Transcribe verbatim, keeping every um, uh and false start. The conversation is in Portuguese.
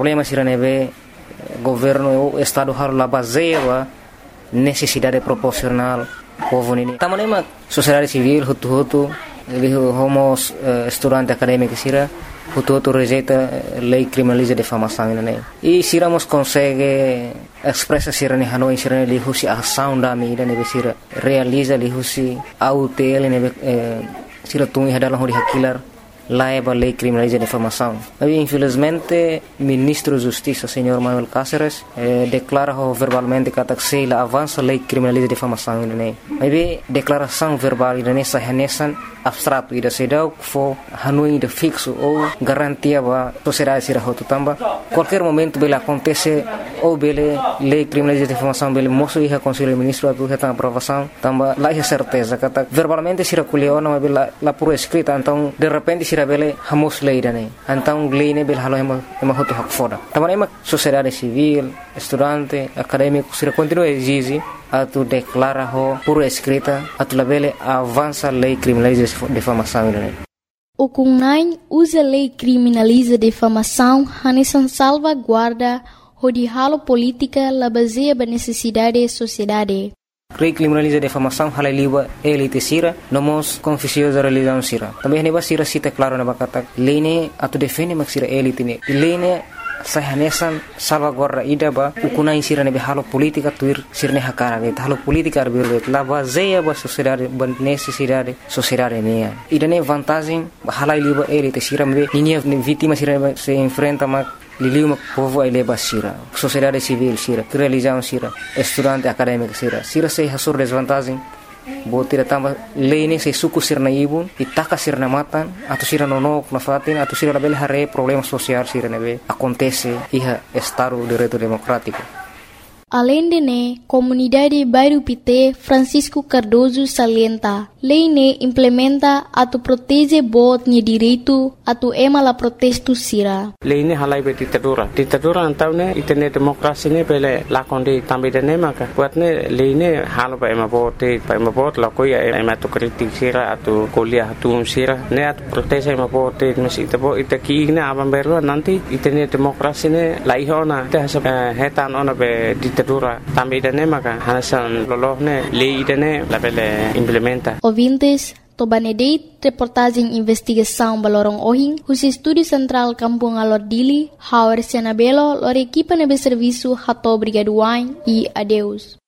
problema sira nebe governo o estado haro la baseia necessidade proporcional povo nini. Tamanema sociedade civil hutu-hutu ele homos uh, estudante acadêmico sira hutu-hutu rejeita lei criminaliza difamação né. E siramos consegue expressa sira ne Hanoi sira ne husi ação da mídia ne sira realiza li husi autel ne sira tungi hadalang hori hakilar laiba lei criminaliza difamação. Mas infelizmente ministro da Justiça senhor Manuel Cáceres eh, declara verbalmente que se la avança lei criminaliza difamação né. Mas declaração verbal ne sahanesan abstrato ida sedau fo Hanoi de fixo ou garantia ba sociedade sira hotu tamba qualquer momento bela acontece ou bele lei criminaliza difamação bele moço iha conselho ministro atu reta aprovação tamba lá é certeza kata verbalmente sira kuleona mas bela la por escrita então de repente sira bele hamos lei dane então lei ne bele halo ema ema hotu hak foda tamba ema sociedade civil estudante acadêmico sira continua exige atu declara ho por escrita atu labele avança lei criminaliza difamação né. O Kunai usa lei criminaliza difamação hanesan salvaguarda de halo política la baseia ba necessidade sociedade. Lei criminaliza difamação halaliwa elite sira nomos confusiosa religião sira. Também neba sira cita claro na bakata lei ne atu defende mak sira elite ne. Lei ne sahanesan salvaguarda ida ba ukunai sira nebe halo politika tuir sirne hakara be halo politika arbir la baseia ba sociedade ba necessidade sociedade ne ida ne vantagem halai liba elite sira me ninia vítima sira se enfrenta ma liliu povo ai leba sira sociedade civil sira religião sira estudante acadêmico sira sira se hasur desvantagem botira tamba lei se suku sirna ibun itaka sirna matan atau sira nonok na fatin atau sira label hare problema social sira nebe acontece iha estado de direito democrático. Além de ne, comunidade Bairro Pité Francisco Cardoso salienta, lei ne implementa atu protege bot ni direito atu ema la protesto sira. Lei ne halai be ditadura. Ditadura antau ne itene demokrasi ne bele lakon di tambi de ne maka. Buat ne lei ne halo ba ema bot pa ema bot la ko ya ema tu kritik sira atu kuliah atu sira ne atu protege ema bot mesi tabo itaki ne abang beru nanti itene demokrasi ne laihona te hasa hetan ona be ditadura tambi dane maka hanasan lolohne lei dane labele implementa. Ouvintes, Tobanedeit, reportagem investigação balorong ohing, husi estúdio central Kampung Alor Dili, Hauer Sianabelo, lor equipa nebe serviço Hato Brigaduain e adeus.